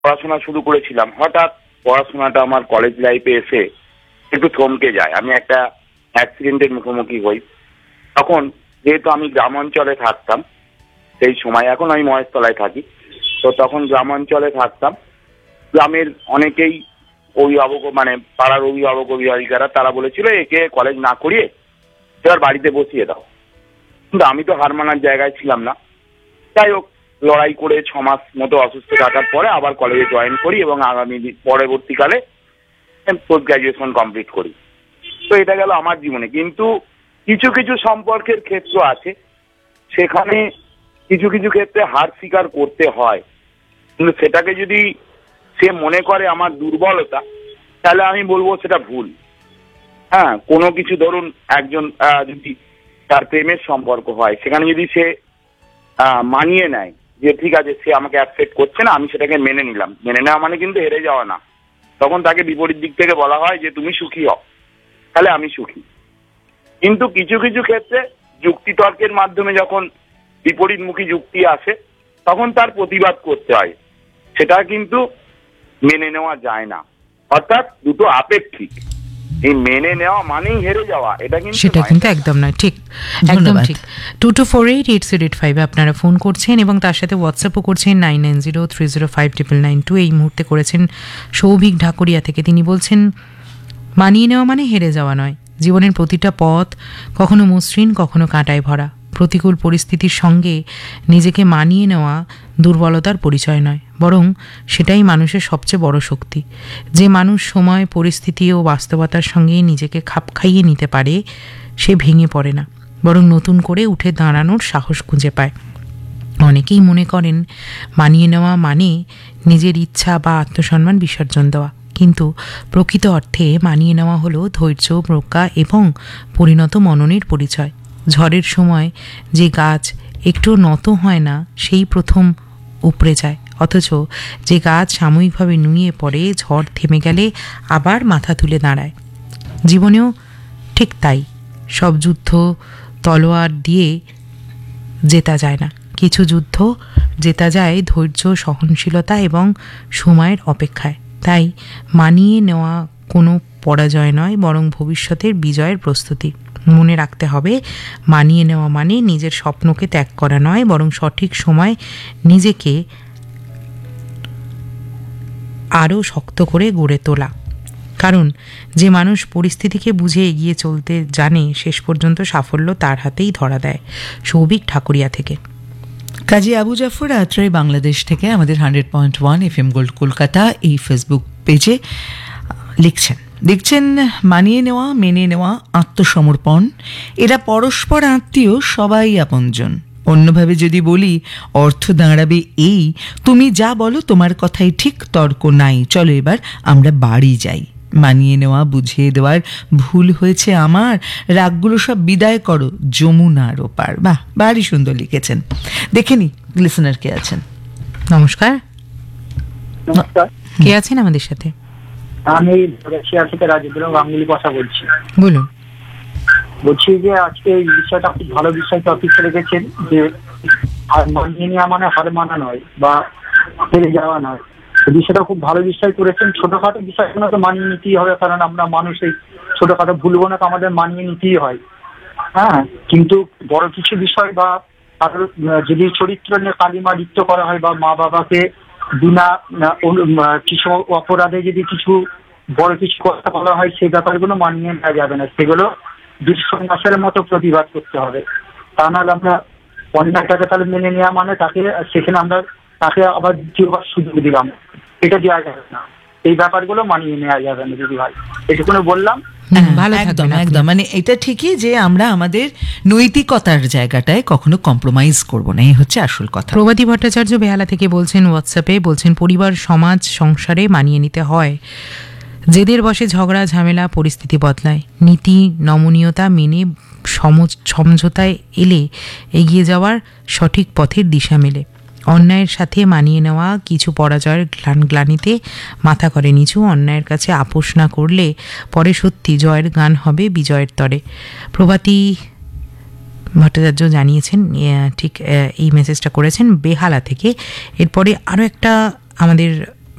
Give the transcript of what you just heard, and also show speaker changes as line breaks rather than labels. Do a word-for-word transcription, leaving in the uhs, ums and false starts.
পড়াশোনা শুরু করেছিলাম, হঠাৎ পড়াশোনাটা আমার কলেজ লাইফে এসে একটু থমকে যায়। আমি একটা অ্যাক্সিডেন্টের মুখোমুখি হই। তখন যেহেতু আমি গ্রাম অঞ্চলে থাকতাম সেই সময়, এখন আমি মহেশতলায় থাকি, তো তখন গ্রাম অঞ্চলে থাকতাম। গ্রামের অনেকেই অভিভাবক, মানে পাড়ার অভিভাবক অভিভাবিকারা, তারা বলেছিল একে কলেজ না করিয়ে এবার বাড়িতে বসিয়ে দাও। কিন্তু আমি তো হার মানার জায়গায় ছিলাম না। যাই হোক, লড়াই করে ছ মাস মতো অসুস্থ থাকার পরে আবার কলেজে জয়েন করি এবং আগামী পরবর্তীকালে পোস্ট গ্রাজুয়েশন কমপ্লিট করি। তো এটা গেল আমার জীবনে। কিন্তু কিছু কিছু সম্পর্কের ক্ষেত্র আছে, সেখানে কিছু কিছু ক্ষেত্রে হার স্বীকার করতে হয়। কিন্তু সেটাকে যদি সে মনে করে আমার দুর্বলতা, তাহলে আমি বলবো সেটা ভুল। হ্যাঁ, কোনো কিছু ধরুন একজন যদি তার প্রেমের সম্পর্ক হয়, সেখানে যদি সে মানিয়ে নেয় যে ঠিক আছে সে আমাকে অ্যাকসেপ্ট করছে না, আমি সেটাকে মেনে নিলাম, মেনে নেওয়া মানে কিন্তু হেরে যাওয়া না। তখন তাকে বিপরীত দিক থেকে বলা হয় যে তুমি সুখী হও, তাহলে আমি সুখী। কিন্তু কিছু কিছু ক্ষেত্রে যুক্তিতর্কের মাধ্যমে যখন বিপরীতমুখী যুক্তি আসে, তখন তার প্রতিবাদ করতে হয়। সেটা কিন্তু মেনে নেওয়া যায় না। অর্থাৎ দুটো আপেক্ষিক। এই মেনে নেওয়া মানেই হেরে যাওয়া, এটা কিন্তু
সেটা কিন্তু একদম নয়। ঠিক, একদম ঠিক। Two two four eight eight zero eight ফাইভে আপনারা ফোন করছেন এবং তার সাথে হোয়াটসঅ্যাপও করছেন nine nine zero three zero five triple nine two. এই মুহূর্তে করেছেন সৌভিক ঢাকুরিয়া থেকে। তিনি বলছেন মানিয়ে নেওয়া মানে হেরে যাওয়া নয়। জীবনের প্রতিটা পথ কখনো মসৃণ, কখনো কাঁটায় ভরা। প্রতিকূল পরিস্থিতির সঙ্গে নিজেকে মানিয়ে নেওয়া দুর্বলতার পরিচয় নয়, বরং সেটাই মানুষের সবচেয়ে বড় শক্তি। যে মানুষ সময়, পরিস্থিতি ও বাস্তবতার সঙ্গে নিজেকে খাপ খাইয়ে নিতে পারে, সে ভেঙে পড়ে না, বরং নতুন করে উঠে দাঁড়ানোর সাহস খুঁজে পায়। অনেকেই মনে করেন মানিয়ে নেওয়া মানে নিজের ইচ্ছা বা আত্মসম্মান বিসর্জন দেওয়া, কিন্তু প্রকৃত অর্থে মানিয়ে নেওয়া হলো ধৈর্য, প্রজ্ঞা এবং পরিণত মননের পরিচয়। ঝড়ের সময় যে গাছ একটু নত হয় না, সেই প্রথম উপড়ে যায়, অথচ যে গাছ সাময়িকভাবে নুয়ে পড়ে, ঝড় থেমে গেলে আবার মাথা তুলে দাঁড়ায়। জীবনেও ঠিক তাই। সব যুদ্ধ তলোয়ার দিয়ে জেতা যায় না। কিছু যুদ্ধ জেতা যায় ধৈর্য, সহনশীলতা এবং সময়ের অপেক্ষায়। তাই মানিয়ে নেওয়া কোনো পরাজয় নয়, বরং ভবিষ্যতের বিজয়ের প্রস্তুতি। মনে রাখতে হবে, মানিয়ে নেওয়া মানে নিজের স্বপ্নকে ত্যাগ করা নয়, বরং সঠিক সময় নিজেকে আরও শক্ত করে গড়ে তোলা। কারণ যে মানুষ পরিস্থিতিকে বুঝে এগিয়ে চলতে জানে, শেষ পর্যন্ত সাফল্য তার হাতেই ধরা দেয়। সৌভিক ঠাকুরিয়া থেকে।
কাজী আবু জাফর আত্রাই বাংলাদেশ থেকে আমাদের hundred point one F M gold Kolkata এই ফেসবুক পেজে লিখছেন লিখছেন মানিয়ে নেওয়া, মেনে নেওয়া, আত্মসমর্পণ, এরা পরস্পর আত্মীয়, সবাই আপনজন। অন্যভাবে যদি বলি, অর্থ দাঁড়াবে এই, তুমি যা বলো তোমার কথাই ঠিক, তর্ক নাই, চলো এবার আমরা বাড়ি যাই। মানিয়ে নেওয়া, বুঝিয়ে দেওয়ার ভুল হয়েছে আমার, রাগগুলো সব বিদায় করো যমুনার ওপার। বাহ, ভারী সুন্দর লিখেছেন। দেখে নি লিসেনার কে আছেন।
নমস্কার।
নমস্কার,
কে আছেন আমাদের সাথে?
আমি রাশিয়া থেকে রাজেন্দ্র গাঙ্গুলি কথা বলছি।
বলুন।
বলছি যে আজকে এই বিষয়টা খুব ভালো বিষয় টপিক রেখেছেন, যে হার মানিয়ে নেওয়া মানে হার মানা নয় বা হেরে যাওয়া নয়। বিষয়টা খুব ভালো বিষয় করেছেন। ছোটখাটো বিষয়গুলো তো মানিয়ে নিতেই হবে, কারণ আমরা মানুষ, এই ছোটখাটো ভুলবো না তো আমাদের মানিয়ে নিতেই হয়। হ্যাঁ, কিন্তু বড় কিছু বিষয় বা কারোর যদি চরিত্র নিয়ে কালিমা লিপ্ত করা হয় বা মা বাবাকে বিনা কিছু অপরাধে যদি কিছু বড় কিছু কথা বলা হয়, সেই ব্যাপারগুলো মানিয়ে নেওয়া যাবে না। সেগুলো দুঃসন্ন্যাসের মতো প্রতিবাদ করতে হবে। তা নাহলে আমরা অন্যায়টাকে তাহলে মেনে নেওয়া মানে তাকে সেখানে আমরা তাকে আবার দ্বিতীয়বার সুযোগ দিলাম, এটা দেওয়া যাবে না। এই ব্যাপারগুলো মানিয়ে নেওয়া যাবে না। যদি ভাই এটুকুনি বললাম।
একদম একদম, মানে এটা ঠিকই যে আমরা আমাদের নৈতিকতার জায়গাটায় কখনো কম্প্রোমাইজ করব না, এই হচ্ছে আসল কথা।
প্রভাতী ভট্টাচার্য বেহালা থেকে বলছেন হোয়াটসঅ্যাপে, বলছেন পরিবার, সমাজ, সংসারে মানিয়ে নিতে হয়। জেদের বসে ঝগড়া ঝামেলা, পরিস্থিতি বদলায়। নীতি নমনীয়তা মেনে সমঝোতায় এলে এগিয়ে যাওয়ার সঠিক পথের দিশা মেলে। অন্যায়ের সাথে মানিয়ে নেওয়া কিছু পরাজয়ের গ্লান গ্লানিতে মাথা করে নিচু। অন্যায়ের কাছে আপোষ না করলে পরে সত্যি জয়ের গান হবে বিজয়ের তরে। প্রভাতী ভট্টাচার্য জানিয়েছেন, ঠিক এই মেসেজটা করেছেন বেহালা থেকে। এরপরে আরও একটা আমাদের